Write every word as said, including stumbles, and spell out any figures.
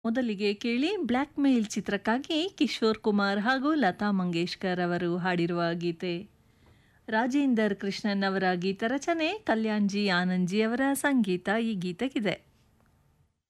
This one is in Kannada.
ಮೊದಲಿಗೆ ಕೇಳಿ ಬ್ಲ್ಯಾಕ್ ಮೇಲ್ ಚಿತ್ರಕ್ಕಾಗಿ ಕಿಶೋರ್ ಕುಮಾರ್ ಹಾಗೂ ಲತಾ ಮಂಗೇಶ್ಕರ್ ಅವರು ಹಾಡಿರುವ ಗೀತೆ. ರಾಜೇಂದರ್ ಕೃಷ್ಣನ್ ಅವರ ಗೀತ ರಚನೆ, ಕಲ್ಯಾಣ್ಜಿ ಆನಂದ್ಜಿ ಅವರ ಸಂಗೀತ ಈ ಗೀತೆಗಿದೆ.